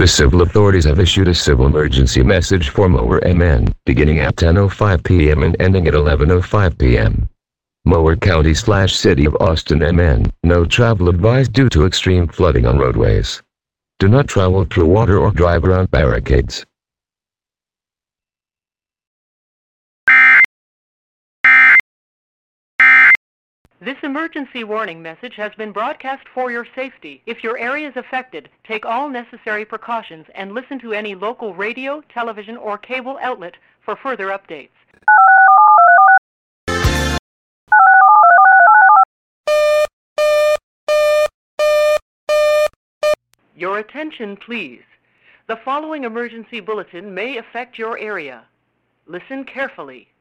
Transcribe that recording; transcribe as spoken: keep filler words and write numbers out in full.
The civil authorities have issued a civil emergency message for Mower M N, beginning at ten oh five p m and ending at eleven oh five p m Mower County slash City of Austin M N, no travel advised due to extreme flooding on roadways. Do not travel through water or drive around barricades. This emergency warning message has been broadcast for your safety. If your area is affected, take all necessary precautions and listen to any local radio, television, or cable outlet for further updates. Your attention, please. The following emergency bulletin may affect your area. Listen carefully.